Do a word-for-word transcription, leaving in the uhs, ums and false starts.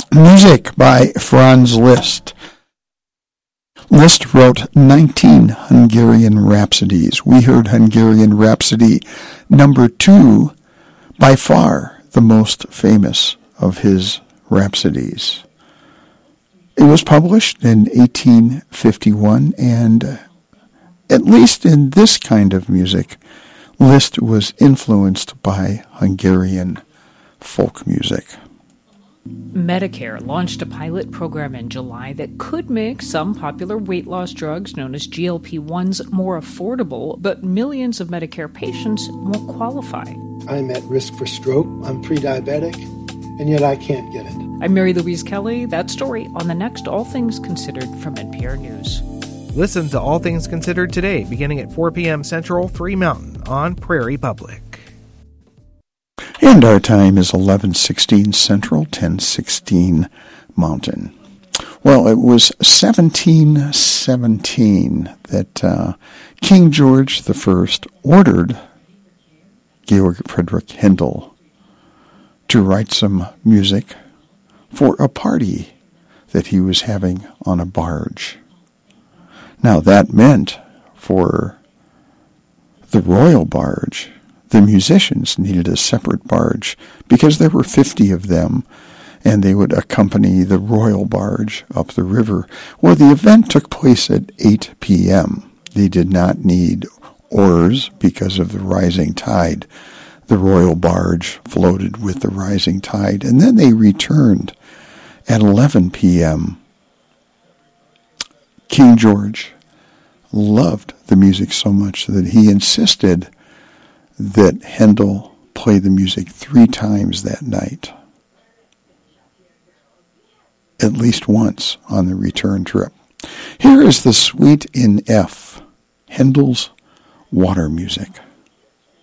Music by Franz Liszt. Liszt wrote nineteen Hungarian Rhapsodies. We heard Hungarian Rhapsody number two, by far the most famous of his rhapsodies. It was published in eighteen fifty-one, and at least in this kind of music, Liszt was influenced by Hungarian folk music. Medicare launched a pilot program in July that could make some popular weight loss drugs known as G L P ones more affordable, but millions of Medicare patients won't qualify. I'm at risk for stroke, I'm pre-diabetic, and yet I can't get it. I'm Mary Louise Kelly. That story on the next All Things Considered from N P R News. Listen to All Things Considered today, beginning at four p.m. Central, three Mountain, on Prairie Public. And our time is eleven sixteen Central, ten sixteen Mountain. Well, it was seventeen seventeen that uh, King George the First ordered Georg Friedrich Handel to write some music for a party that he was having on a barge. Now, that meant for the royal barge, the musicians needed a separate barge because there were fifty of them, and they would accompany the royal barge up the river. Well, the event took place at eight p.m. They did not need oars because of the rising tide. The royal barge floated with the rising tide, and then they returned at eleven p.m. King George loved the music so much that he insisted that Handel play the music three times that night, at least once on the return trip. Here is the Suite in F, Handel's Water Music.